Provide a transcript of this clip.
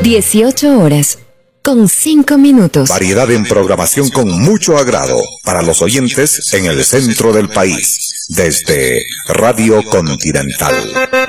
18 horas, con 5 minutos. Variedad en programación con mucho agrado para los oyentes en el centro del país, desde Radio Continental.